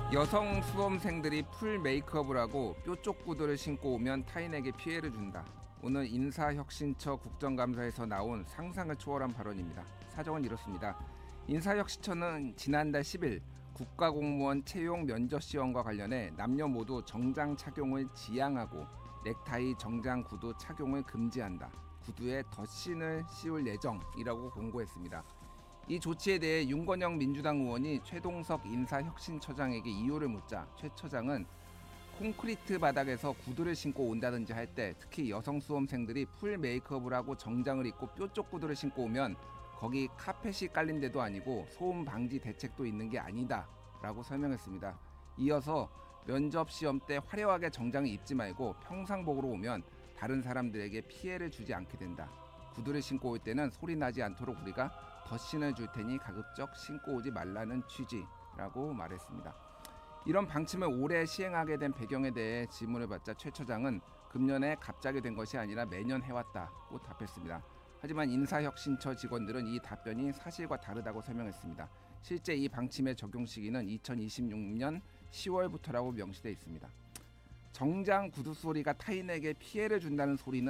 여성 수험생들이 풀 메이크업을 하고 뾰족 구두를 신고 오면 타인에게 피해를 준다. 오늘 인사혁신처 국정감사에서 나온 상상을 초월한 발언입니다. 사정은 이렇습니다. 인사혁신처는 지난달 10일 국가공무원 채용 면접 시험과 관련해 남녀 모두 정장 착용을 지양하고 넥타이, 정장 구두 착용을 금지한다. 구두에 덧신을 씌울 예정이라고 공고했습니다. 이 조치에 대해 윤건영 민주당 의원이 최동석 인사혁신처장에게 이유를 묻자 최 처장은 콘크리트 바닥에서 구두를 신고 온다든지 할 때 특히 여성 수험생들이 풀 메이크업을 하고 정장을 입고 뾰족 구두를 신고 오면 거기 카펫이 깔린 데도 아니고 소음 방지 대책도 있는 게 아니다 라고 설명했습니다. 이어서 면접 시험 때 화려하게 정장을 입지 말고 평상복으로 오면 다른 사람들에게 피해를 주지 않게 된다. 구두를 신고 올 때는 소리 나지 않도록 우리가 덧신을 줄 테니 가급적 신고 오지 말라는 취지라고 말했습니다. 이런 방침을 올해 시행하게 된 배경에 대해 질문을 받자 최 처장은 금년에 갑자기 된 것이 아니라 매년 해왔다고 답했습니다. 하지만 인사혁신처 직원들은 이 답변이 사실과 다르다고 설명했습니다. 실제 이 방침의 적용 시기는 2026년 10월부터라고 명시되어 있습니다. 정장 구두 소리가 타인에게 피해를 준다는 소리는